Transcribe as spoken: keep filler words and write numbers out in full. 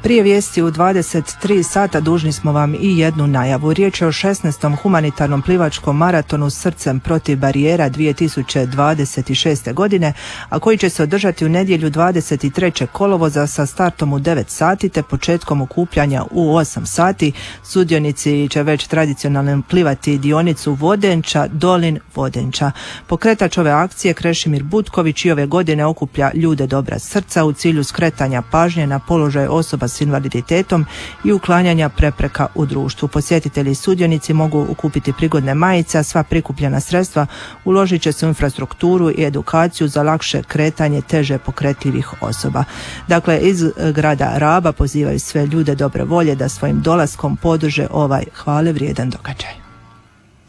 Prije vijesti u dvadeset tri sata dužni smo vam i jednu najavu. Riječ je o šesnaestom humanitarnom plivačkom maratonu Srcem protiv barijera dvije tisuće dvadeset šeste. godine, a koji će se održati u nedjelju dvadeset trećeg kolovoza sa startom u devet sati te početkom okupljanja u osam sati. Sudionici će već tradicionalno plivati dionicu Vodenča, Dolin, Vodenča. Pokretač ove akcije Krešimir Butković i ove godine okuplja ljude dobra srca u cilju skretanja pažnje na položaj osoba s invaliditetom i uklanjanja prepreka u društvu. Posjetitelji i sudionici mogu ukupiti prigodne majice, a sva prikupljena sredstva uložit će se u infrastrukturu i edukaciju za lakše kretanje teže pokretljivih osoba. Dakle, iz grada Raba pozivaju sve ljude dobre volje da svojim dolaskom podrže ovaj hvale vrijedan događaj.